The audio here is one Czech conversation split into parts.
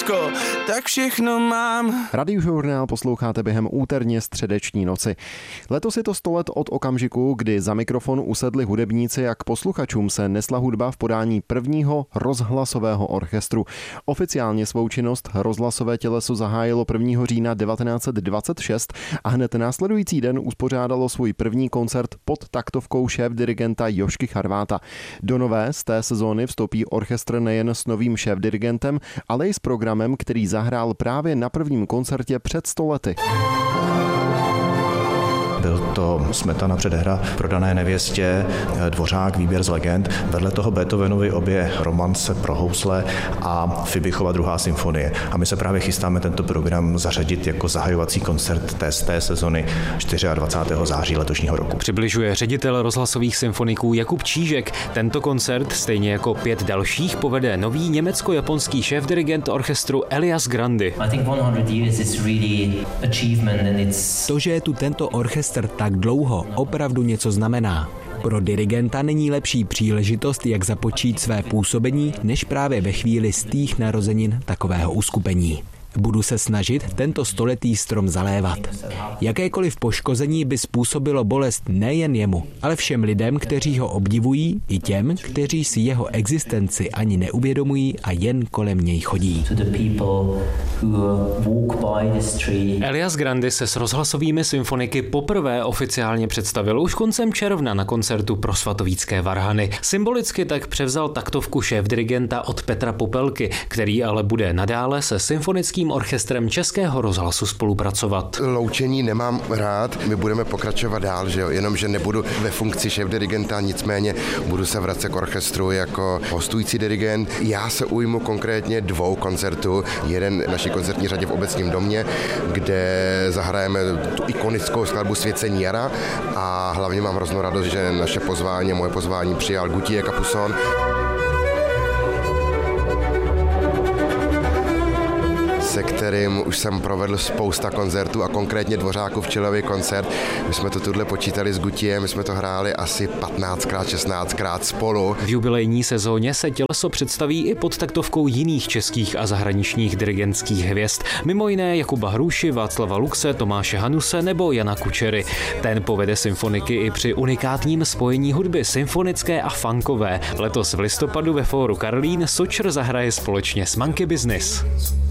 Tak všechno mám. Radiožurnál posloucháte během úterně středeční noci. Letos je to 100 let od okamžiku, kdy za mikrofon usedli hudebníci a k posluchačům se nesla hudba v podání prvního rozhlasového orchestru. Oficiálně svou činnost rozhlasové těleso zahájilo 1. října 1926 a hned následující den uspořádalo svůj první koncert pod taktovkou šéfdirigenta Jožky Charváta. Do nové z té sezóny vstoupí orchestr nejen s novým šéfdirigentem, ale i s programem, který zahrál právě na prvním koncertě před 100 lety. Byl to Smetana předehra Prodané nevěstě, Dvořák, Výběr z legend, vedle toho Beethovenovy obě romance pro housle a Fibichova 2. symfonie. A my se právě chystáme tento program zařadit jako zahajovací koncert té sezony 24. září letošního roku. Přibližuje ředitel rozhlasových symfoniků Jakub Čížek. Tento koncert, stejně jako 5 dalších, povede nový německo-japonský šéfdirigent orchestru Elias Grandi. To, že je tu tento orchestr tak dlouho, opravdu něco znamená. Pro dirigenta není lepší příležitost, jak započít své působení, než právě ve chvíli stých narozenin takového uskupení. Budu se snažit tento stoletý strom zalévat. Jakékoliv poškození by způsobilo bolest nejen jemu, ale všem lidem, kteří ho obdivují, i těm, kteří si jeho existenci ani neuvědomují a jen kolem něj chodí. Elias Grandi se s rozhlasovými symfoniky poprvé oficiálně představil už koncem června na koncertu pro svatovícké varhany. Symbolicky tak převzal taktovku šéfdirigenta od Petra Popelky, který ale bude nadále se symfonickým orchestrem Českého rozhlasu spolupracovat. Loučení nemám rád, my budeme pokračovat dál, že jo? Jenomže nebudu ve funkci šéfdirigenta, nicméně budu se vracet k orchestru jako hostující dirigent. Já se ujmu konkrétně 2 koncertů, jeden v naší koncertní řadě v Obecním domě, kde zahrajeme tu ikonickou skladbu Svěcení jara a hlavně mám hroznou radost, že naše pozvání, moje pozvání přijal Gutierre Capusson. Se kterým už jsem provedl spousta koncertů a konkrétně Dvořákův čelový koncert. My jsme to tuhle počítali s Gutierrem, my jsme to hráli asi 15krát, 16krát spolu. V jubilejní sezóně se těleso představí i pod taktovkou jiných českých a zahraničních dirigentských hvězd, mimo jiné Jakuba Hruši, Václava Luxe, Tomáše Hanuse nebo Jana Kučery. Ten povede symfoniky i při unikátním spojení hudby symfonické a funkové. Letos v listopadu ve Fóru Karlín Sočr zahraje společně s Monkey Business.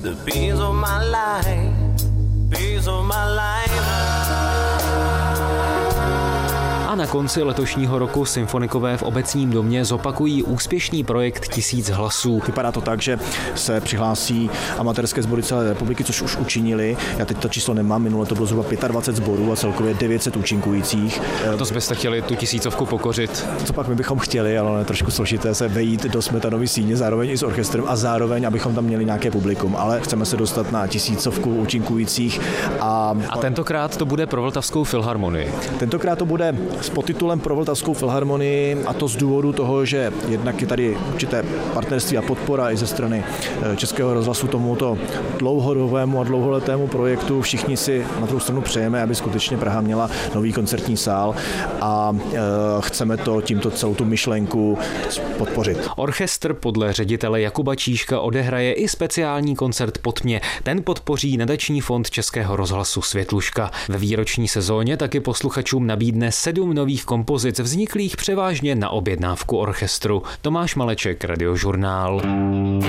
A na konci letošního roku symfonikové v Obecním domě zopakují úspěšný projekt 1000 hlasů. Vypadá to tak, že se přihlásí amatérské sbory celé republiky, což už učinili. Já teď to číslo nemám, minule to bylo zhruba 25 sborů a celkově 900 účinkujících. To byste chtěli tu 1000 pokořit? Co pak my bychom chtěli, ale je trošku složité se vejít do Smetanovy síně, zároveň i s orchestrem a zároveň, abychom tam měli nějaké publikum, ale chceme se dostat na 1000 účinkujících. A tentokrát to bude pro Vltavskou filharmonii. Tentokrát to bude s podtitulem pro Vltavskou filharmonii, a to z důvodu toho, že jednak je tady určité partnerství a podpora i ze strany Českého rozhlasu tomuto dlouhodobému a dlouholetému projektu. Všichni si na druhou stranu přejeme, aby skutečně Praha měla nový koncertní sál a chceme to tímto celou tu myšlenku podpořit. Orchestr podle ředitele Jakuba Čížka odehraje i speciální koncert pod mě. Ten podpoří nadační fond Českého rozhlasu Světluška. Ve výroční sezóně taky posluchačům nabídne 7 nových kompozic vzniklých převážně na objednávku orchestru. Tomáš Maleček, Radiožurnál.